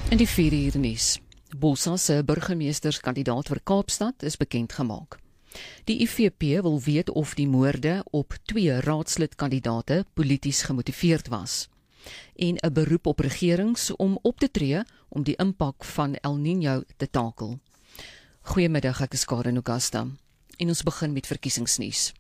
In die 4 uur nuus. Bossa se burgemeesterskandidaat vir Kaapstad is bekend gemaak. Die IFP wil weet of die moorde op 2 raadslidkandidate polities gemotiveerd was en 'n beroep op regerings om op te tree om die impak van El Niño te takel. Goeiemiddag, ek is Karen Augusta en ons begin met verkiesingsnuus.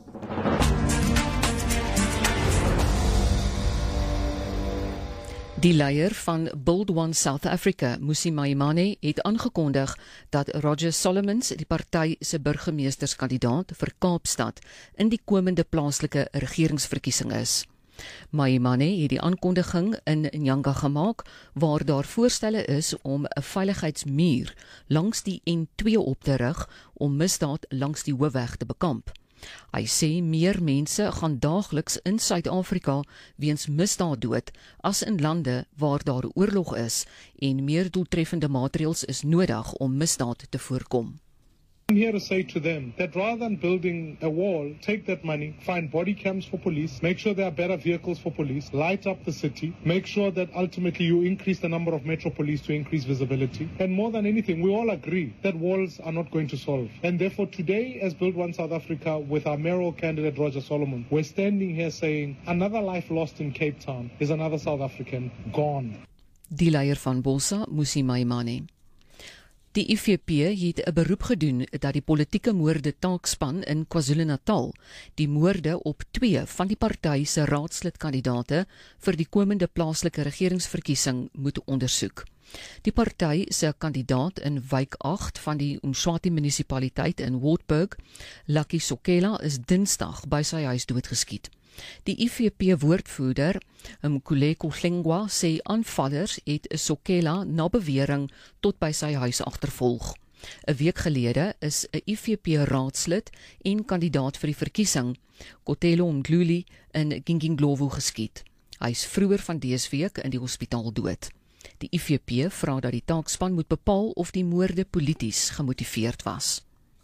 Die leier van Build One South Africa, Mmusi Maimane, het aangekondig dat Roger Solomons die party se burgemeesterskandidaat vir Kaapstad in die komende plaaslike regeringsverkiesing is. Maimane het die aankondiging in Nyanga gemaak, waar daar voorstelle is om 'n veiligheidsmuur langs die N2 op te rig om misdaad langs die hoofweg te bekamp. Hy sê meer mense gaan daagliks in Suid-Afrika weens misdaad dood as in lande waar daar oorlog is en meer doeltreffende maatreëls is nodig om misdaad te voorkom. I'm here to say to them that rather than building a wall, take that money, find body cams for police, make sure there are better vehicles for police, light up the city, make sure that ultimately you increase the number of Metro Police to increase visibility. And more than anything, we all agree that walls are not going to solve. And therefore today, as Build One South Africa, with our mayoral candidate Roger Solomon, we're standing here saying another life lost in Cape Town is another South African gone. Die leier van Bossa, Mmusi Maimane. Die IFP het 'n beroep gedoen dat die politieke moorde taakspan in KwaZulu-Natal die moorde op 2 van die party se raadslidkandidate vir die komende plaaslike regeringsverkiesing moet ondersoek. Die party se kandidaat in wijk 8 van die Umshwati munisipaliteit in Wartburg, Lucky Sokela, is Dinsdag by sy huis doodgeskiet. Die IFP-woordvoerder, Mkhuleko Hlengwa, sê aanvallers het Sokela na bewering tot by sy huis agtervolg. 'n week gelede is 'n IFP-raadslid en kandidaat vir die verkiesing, Kotelo Mdluli, in Ginginglovu geskiet. Hy is vroeër van dese week in die hospitaal dood. Die IFP vra dat die taakspan moet bepaal of die moorde polities gemotiveerd was.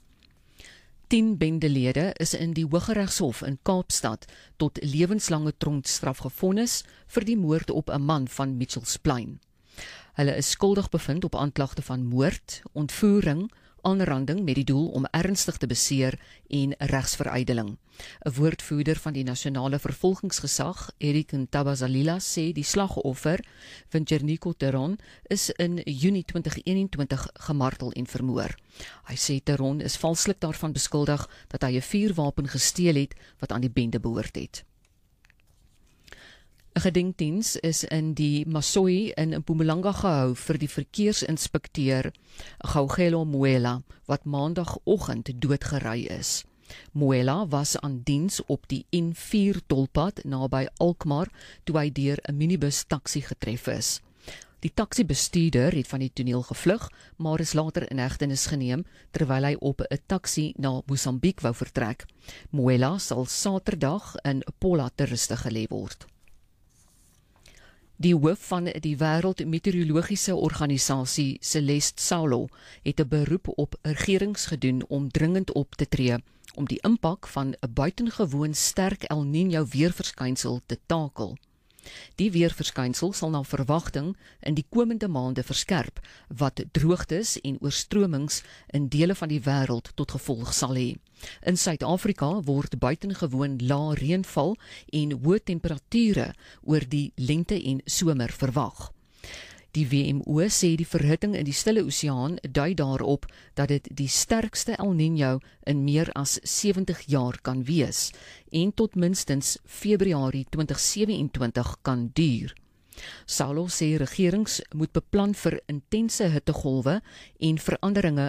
10 bendelede is in die Hooggeregshof in Kaapstad tot lewenslange tronkstraf gevonnis vir die moord op 'n man van Mitchells Plain. Hulle is skuldig bevind op aanklagte van moord, ontvoering, aanranding met die doel om ernstig te beseer en regsverydeling. 'n woordvoerder van die nasionale vervolgingsgesag, Eric Ntabazalila, sê die slagoffer, Vintjerniko Teron, is in Junie 2021 gemartel en vermoor. Hy sê Teron is valslik daarvan beskuldig dat hy 'n vuurwapen gesteel het wat aan die bende behoort het. 'n Gedenkdiens is in die Masoi in Mpumalanga gehou vir die verkeersinspekteur Gaugelo Moela, wat maandagoggend doodgery is. Moela was aan diens op die N4 tolpad naby Alkmaar toe hy deur 'n minibus taxi getref is. Die taxibestuurder het van die toneel gevlug, maar is later in hegtenis geneem terwyl hy op 'n taxi na Mosambiek wou vertrek. Moela sal Saterdag in Pola ter ruste gelê word. Die hoof van die Wêreldmeteorologiese Organisasie, Celeste Saulo, het 'n beroep op regerings gedoen om dringend op te tree om die impak van 'n buitengewoon sterk El Niño weerverskynsel te takel. Die weerverskynsel sal na verwagting in die komende maande verskerp, wat droogtes en oorstromings in dele van die wêreld tot gevolg sal hê. In Suid-Afrika word buitengewoon lae reënval en hoë temperature oor die lente en somer verwag. Die WMO sê die verhitting in die Stille Oseaan dui daarop dat dit die sterkste El Niño in meer as 70 jaar kan wees en tot minstens Februarie 2027 kan duur. Saulo sê regerings moet beplan vir intense hittegolwe en veranderinge